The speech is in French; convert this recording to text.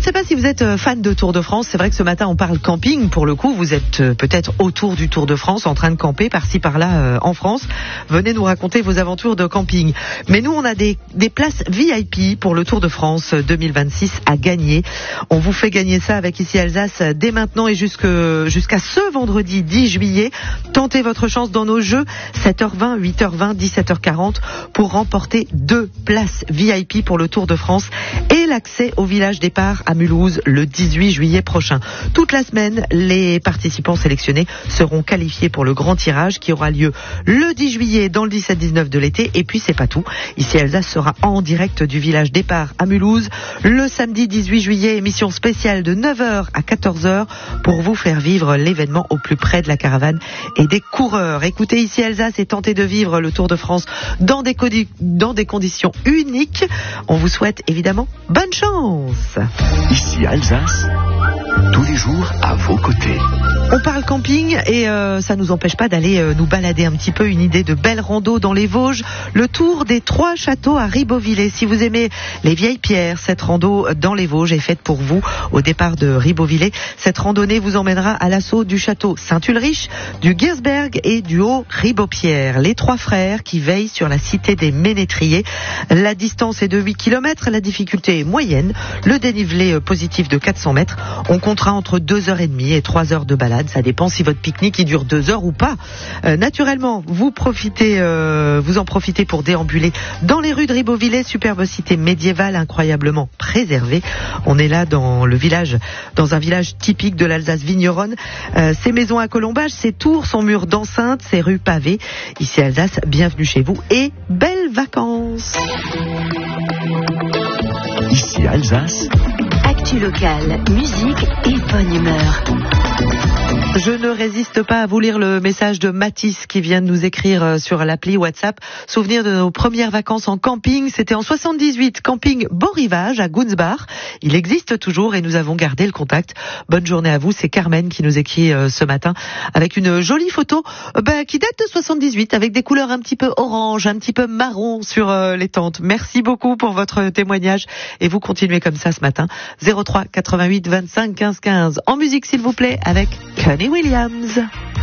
sais pas si vous êtes fan de Tour de France. C'est vrai que ce matin, on parle camping. Pour le coup, vous êtes peut-être autour du Tour de France, en train de camper par-ci par-là en France. Venez nous raconter vos aventures de camping. Mais nous, on a des places VIP pour le Tour de France 2026 à gagner. On vous fait gagner ça avec Ici Alsace dès maintenant et jusqu'à ce vendredi 10 juillet. Tentez votre chance dans nos jeux 7h20, 8h20, 17h40 pour remporter 2 places VIP pour le Tour de France et l'accès au village départ à Mulhouse le 18 juillet prochain. Toute la semaine, les participants sélectionnés seront qualifiés pour le grand tirage qui aura lieu le 10 juillet dans le 17-19 de l'été. Et puis c'est pas tout. Ici Alsace sera en direct du village départ à Mulhouse le samedi 18 juillet, émission spéciale de 9h à 14h pour vous faire vivre l'événement au plus près de la caravane et des coureurs. Écoutez Ici Alsace et tentez de vivre le Tour de France dans des conditions uniques. On vous souhaite évidemment bonne chance. Ici Alsace, tous les jours à vos côtés. On parle camping et ça nous empêche pas d'aller nous balader un petit peu. Une idée de belle rando dans les Vosges. Le tour des 3 châteaux à Ribeauvillé. Si vous aimez les vieilles pierres, cette rando dans les Vosges est faite pour vous au départ de Ribeauvillé. Cette randonnée vous emmènera à l'assaut du château Saint-Ulrich, du Giersberg et du Haut-Ribeaupierre. Les 3 frères qui veillent sur la cité des Ménétriers. La distance est de 8 km, la difficulté est moyenne, le dénivelé positif de 400 mètres. On comptera entre 2h30 et 3 heures de balade. Ça dépend si votre pique-nique il dure 2 heures ou pas. Naturellement, vous en profitez pour déambuler dans les rues de Ribeauvillé, superbe cité médiévale incroyablement préservée. On est là dans un village typique de l'Alsace vigneronne. Ces maisons à colombage, ces tours, son mur d'enceinte, ces rues pavées. Ici Alsace, bienvenue chez vous et belles vacances. Ici Alsace. Actu locale, musique et bonne humeur. Je ne résiste pas à vous lire le message de Mathis qui vient de nous écrire sur l'appli WhatsApp. Souvenir de nos premières vacances en camping, c'était en 78, camping Beau Rivage à Gunsbach. Il existe toujours et nous avons gardé le contact. Bonne journée à vous, c'est Carmen qui nous écrit ce matin avec une jolie photo qui date de 78 avec des couleurs un petit peu orange, un petit peu marron sur les tentes. Merci beaucoup pour votre témoignage et vous continuez comme ça ce matin. 03 88 25 15 15. En musique s'il vous plaît avec Connie Williams.